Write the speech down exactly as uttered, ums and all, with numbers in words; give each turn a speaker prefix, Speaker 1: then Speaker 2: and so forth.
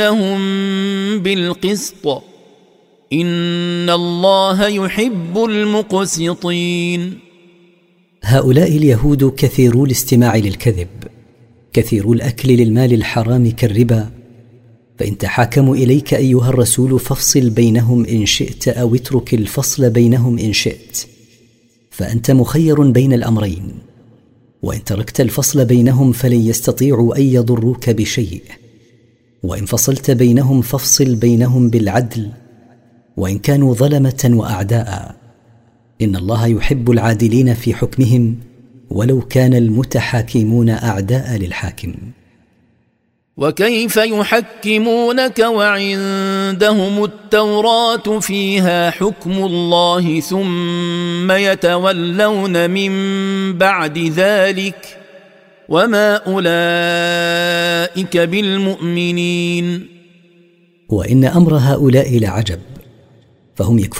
Speaker 1: لهم بالقسط إن الله يحب المقسطين.
Speaker 2: هؤلاء اليهود كثيرو الاستماع للكذب، كثيرو الأكل للمال الحرام كالربا، فإن تحاكموا إليك أيها الرسول فافصل بينهم إن شئت أو اترك الفصل بينهم إن شئت، فأنت مخير بين الأمرين، وإن تركت الفصل بينهم فلن يستطيعوا أن يضروك بشيء، وإن فصلت بينهم فافصل بينهم بالعدل وإن كانوا ظلمة وأعداء، إن الله يحب العادلين في حكمهم ولو كان المتحاكمون أعداء للحاكم.
Speaker 1: وكيف يحكمونك وعندهم التوراة فيها حكم الله ثم يتولون من بعد ذلك وما أولئك بالمؤمنين.
Speaker 2: وإن أمر هؤلاء لعجب، فهم يكفرون